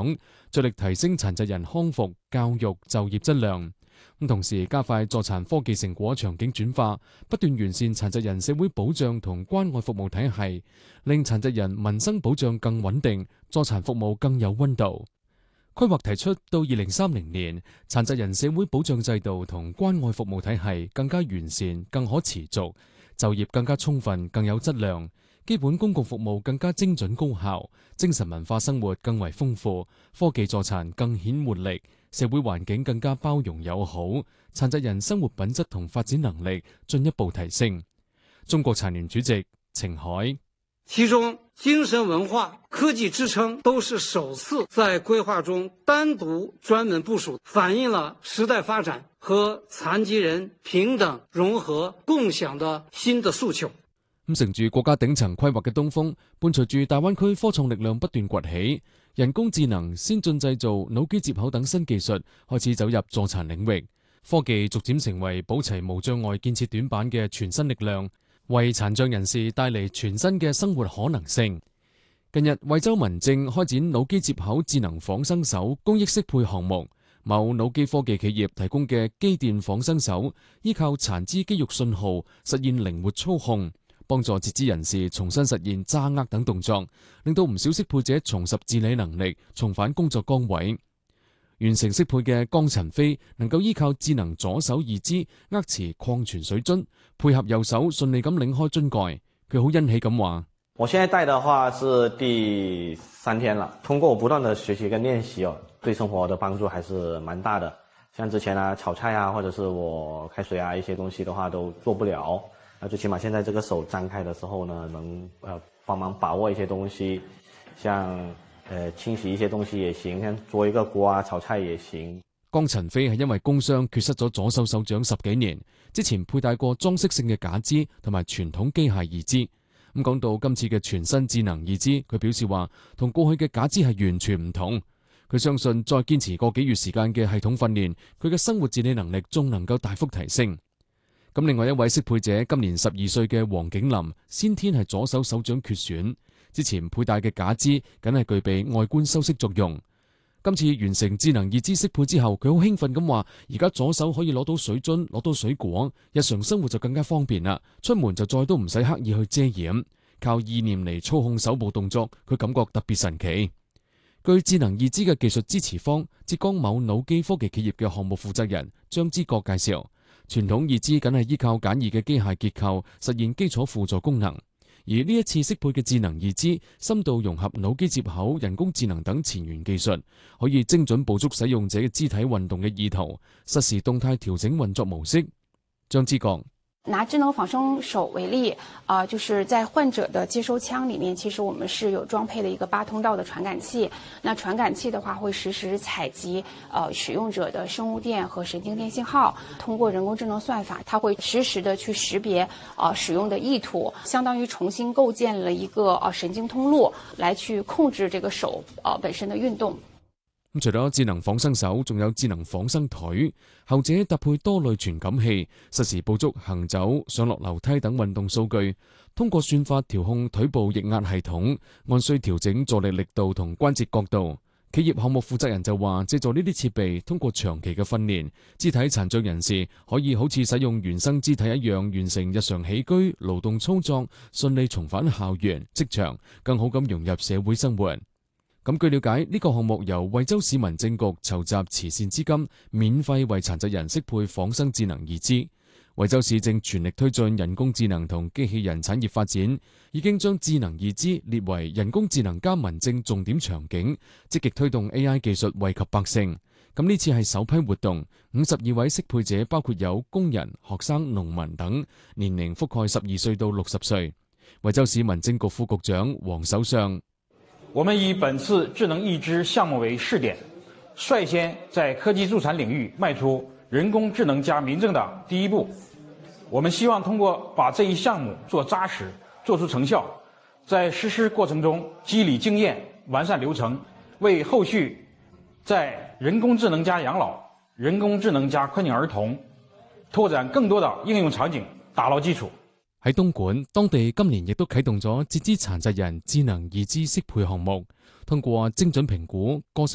響，着力提升殘疾人康復、教育、就業質量。同時加快助殘科技成果場景轉化，不斷完善殘疾人社會保障同關愛服務體系，令殘疾人民生保障更穩定，助殘服務更有溫度。規劃提出到2030年，殘疾人社會保障制度同關愛服務體系更加完善、更可持續，就業更加充分、更有質量，基本公共服務更加精準高效，精神文化生活更為豐富，科技助殘更顯活力，社會環境更加包容友好，殘疾人生活品質同發展能力進一步提升。中國殘聯主席程海， 其中精神文化、科技支撐都是首次在規劃中單獨專門部署，反映了時代發展和殘疾人平等、融合、共享的新的訴求。 乘住國家頂層規劃嘅東風，伴隨住大灣區科創力量不斷崛起，人工智能、先進製造、腦機接口等新技術開始走入助殘領域，科技逐漸成為保齊無障礙建設短板嘅全新力量，為殘障人士帶嚟全新嘅生活可能性。近日，惠州民政開展腦機接口智能仿生手公益適配項目，某腦機科技企業提供嘅機電仿生手，依靠殘肢肌肉信號實現靈活操控，幫助截肢人士重新實現揸握等動作，令到唔少適配者重拾自理能力，重返工作崗位。完成適配嘅江陳飛能夠依靠智能左手義肢握持礦泉水樽，配合右手順利咁擰開樽蓋。佢好欣喜咁話： 我現在帶的話是第3天了，通過我不斷的學習跟練習對生活的幫助還是蠻大的。像之前炒菜或者是我開水一些東西的話都做不了，最起碼現在這個手張開的時候呢，能幫忙把握一些東西，像清洗一些東西也行，像做一個鍋炒菜也行。 江陳飛係因為工傷缺失咗左手手掌10幾年，之前佩戴過裝飾性嘅假肢同埋傳統機械義肢。咁講到今次嘅全新智能義肢，佢表示話同過去嘅假肢係完全唔同。佢相信再堅持個幾月時間嘅系統訓練，佢嘅生活自理能力仲能夠大幅提升。咁另外一位適配者今年12歲嘅黃景林，先天係左手手掌缺損，之前佩戴嘅假肢梗係具備外觀修飾作用。今次完成智能義肢適配之後，佢好興奮咁話：而家左手可以攞到水樽、攞到水果，日常生活就更加方便啦。出門就再都唔使刻意去遮掩，靠意念嚟操控手部動作，佢感覺特別神奇。據智能義肢嘅技術支持方浙江某腦機科技企業嘅項目負責人張之國介紹，傳統義肢梗係依靠簡易嘅機械結構實現基礎輔助功能。而呢一次適配嘅智能義肢，深度融合腦機接口、人工智能等前沿技術，可以精準捕捉使用者嘅肢體運動嘅意圖，實時動態調整運作模式。張之國拿智能仿生手為例，就是在患者的接收腔裡面，其實我們是有裝配了一個8通道的傳感器。那傳感器的話，會實時採集使用者的生物電和神經電信號，通過人工智能算法，它會實時的去識別使用的意圖，相當於重新構建了一個神經通路，來去控制這個手本身的運動。 除咗智能仿生手，仲有智能仿生腿，後者搭配多類傳感器，實時捕捉行走、上落樓梯等運動數據，通過算法調控腿部液壓系統，按需調整助力力度同關節角度。企業項目負責人就話，借助呢啲設備，通過長期嘅訓練，肢體殘障人士可以好似使用原生肢體一樣，完成日常起居、勞動操作，順利重返校園、職場，更好咁融入社會生活。咁據了解，呢個項目由惠州市民政局籌集慈善資金，免費為殘疾人適配仿生智能義肢。惠州市正全力推進人工智能同機器人產業發展，已經將智能義肢列為人工智能加民政重點場景，積極推動 AI 技術惠及百姓。咁呢次係首批活動，52位適配者包括有工人、學生、農民等，年齡覆蓋12歲到60歲。惠州市民政局副局長黃守相。 我們以本次智能義肢項目為試點，率先在科技助殘領域邁出人工智能加民政的第一步。我們希望通過把這一項目做紮實，做出成效，在實施過程中積累經驗，完善流程，為後續在人工智能加養老、人工智能加困境兒童拓展更多的應用場景打牢基礎。 喺東莞，當地今年亦都啟動咗截肢殘疾人智能義肢適配項目，通過精準評估個性